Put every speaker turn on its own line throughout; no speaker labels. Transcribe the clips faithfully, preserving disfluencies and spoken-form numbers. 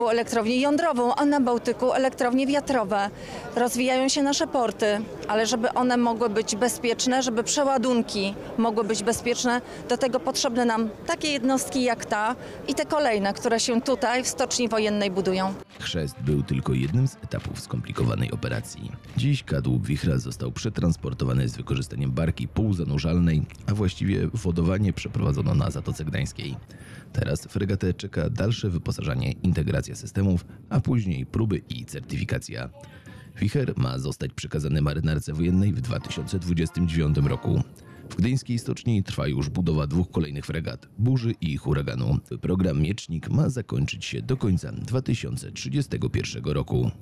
Elektrownię jądrową, a na Bałtyku elektrownie wiatrowe. Rozwijają się nasze porty, ale żeby one mogły być bezpieczne, żeby przeładunki mogły być bezpieczne, do tego potrzebne nam takie jednostki jak ta i te kolejne, które się tutaj w Stoczni Wojennej budują.
Chrzest był tylko jednym z etapów skomplikowanej operacji. Dziś kadłub wichra został przetransportowany z wykorzystaniem barki półzanurzalnej, a właściwie wodowanie przeprowadzono na Zatoce Gdańskiej. Teraz fregatę czeka dalsze wyposażanie, integracja systemów, a później próby i certyfikacja. Wicher ma zostać przekazany marynarce wojennej w dwa tysiące dwudziestym dziewiątym roku. W gdyńskiej stoczni trwa już budowa dwóch kolejnych fregat, Burzy i Huraganu. Program Miecznik ma zakończyć się do końca dwa tysiące trzydziestego pierwszego roku.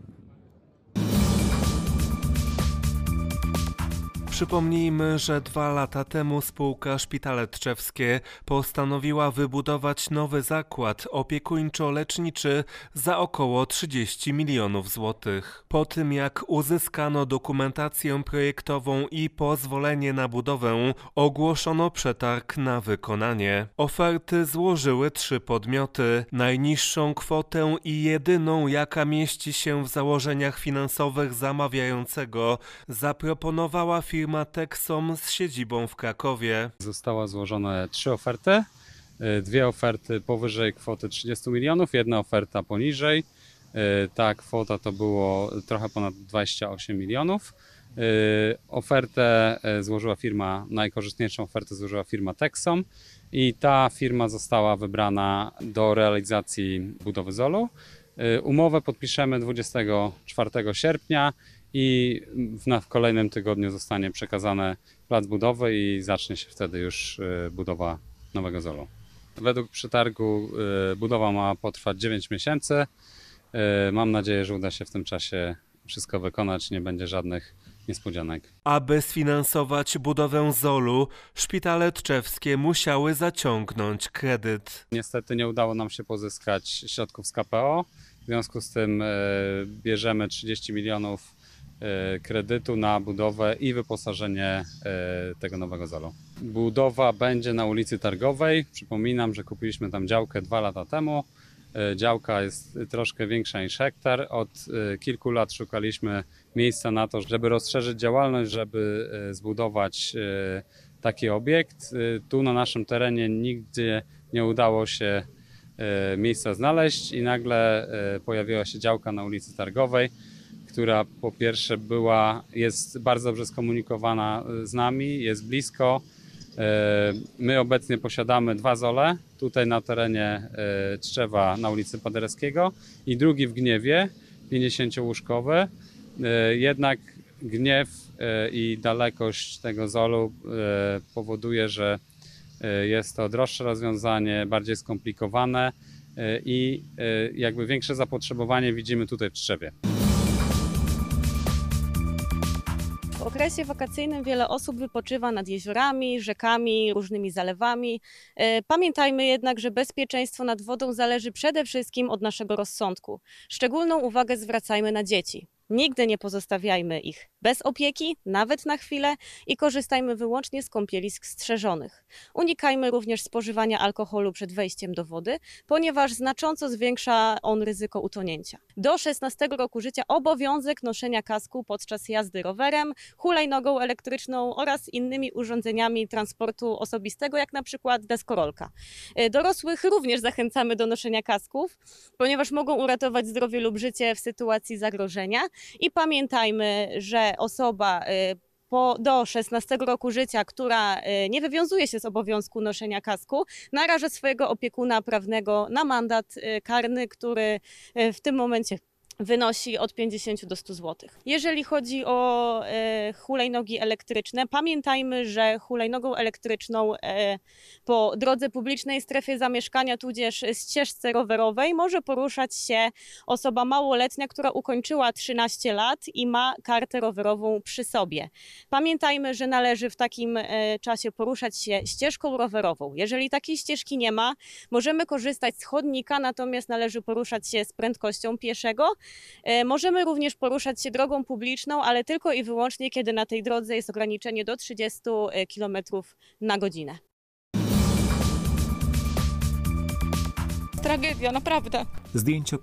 Przypomnijmy, że dwa lata temu spółka Szpitale Tczewskie postanowiła wybudować nowy zakład opiekuńczo-leczniczy za około trzydzieści milionów złotych. Po tym jak uzyskano dokumentację projektową i pozwolenie na budowę, ogłoszono przetarg na wykonanie. Oferty złożyły trzy podmioty. Najniższą kwotę i jedyną, jaka mieści się w założeniach finansowych zamawiającego, zaproponowała firma Firma Texom z siedzibą w Krakowie.
Zostały złożone trzy oferty, dwie oferty powyżej kwoty trzydziestu milionów, jedna oferta poniżej. Ta kwota to było trochę ponad dwadzieścia osiem milionów. Ofertę złożyła firma, najkorzystniejszą ofertę złożyła firma Texom i ta firma została wybrana do realizacji budowy zolu. Umowę podpiszemy dwudziestego czwartego sierpnia. I w, na, w kolejnym tygodniu zostanie przekazany plac budowy i zacznie się wtedy już y, budowa nowego zolu. Według przetargu y, budowa ma potrwać dziewięć miesięcy. Y, mam nadzieję, że uda się w tym czasie wszystko wykonać, nie będzie żadnych niespodzianek.
Aby sfinansować budowę zolu, Szpitale Tczewskie musiały zaciągnąć kredyt.
Niestety nie udało nam się pozyskać środków z K P O. W związku z tym y, bierzemy trzydzieści milionów kredytu na budowę i wyposażenie tego nowego zolu. Budowa będzie na ulicy Targowej. Przypominam, że kupiliśmy tam działkę dwa lata temu. Działka jest troszkę większa niż hektar. Od kilku lat szukaliśmy miejsca na to, żeby rozszerzyć działalność, żeby zbudować taki obiekt. Tu na naszym terenie nigdzie nie udało się miejsca znaleźć i nagle pojawiła się działka na ulicy Targowej, która po pierwsze była, jest bardzo dobrze skomunikowana z nami, jest blisko. My obecnie posiadamy dwa zole, tutaj na terenie Tczewa na ulicy Paderewskiego i drugi w Gniewie, pięćdziesięciołóżkowy. Jednak Gniew i dalekość tego zolu powoduje, że jest to droższe rozwiązanie, bardziej skomplikowane i jakby większe zapotrzebowanie widzimy tutaj w Tczewie.
W okresie wakacyjnym wiele osób wypoczywa nad jeziorami, rzekami, różnymi zalewami. Pamiętajmy jednak, że bezpieczeństwo nad wodą zależy przede wszystkim od naszego rozsądku. Szczególną uwagę zwracajmy na dzieci. Nigdy nie pozostawiajmy ich bez opieki, nawet na chwilę i korzystajmy wyłącznie z kąpielisk strzeżonych. Unikajmy również spożywania alkoholu przed wejściem do wody, ponieważ znacząco zwiększa on ryzyko utonięcia. Do szesnastego roku życia obowiązek noszenia kasku podczas jazdy rowerem, hulajnogą elektryczną oraz innymi urządzeniami transportu osobistego, jak na przykład deskorolka. Dorosłych również zachęcamy do noszenia kasków, ponieważ mogą uratować zdrowie lub życie w sytuacji zagrożenia. I pamiętajmy, że osoba po, do szesnastego roku życia, która nie wywiązuje się z obowiązku noszenia kasku, naraża swojego opiekuna prawnego na mandat karny, który w tym momencie wynosi od pięćdziesięciu do stu złotych. Jeżeli chodzi o e, hulajnogi elektryczne, pamiętajmy, że hulajnogą elektryczną e, po drodze publicznej, strefie zamieszkania, tudzież ścieżce rowerowej może poruszać się osoba małoletnia, która ukończyła trzynaście lat i ma kartę rowerową przy sobie. Pamiętajmy, że należy w takim e, czasie poruszać się ścieżką rowerową. Jeżeli takiej ścieżki nie ma, możemy korzystać z chodnika, natomiast należy poruszać się z prędkością pieszego. Możemy również poruszać się drogą publiczną, ale tylko i wyłącznie, kiedy na tej drodze jest ograniczenie do trzydziestu kilometrów na godzinę.
tragedia, naprawdę.
Zdjęcia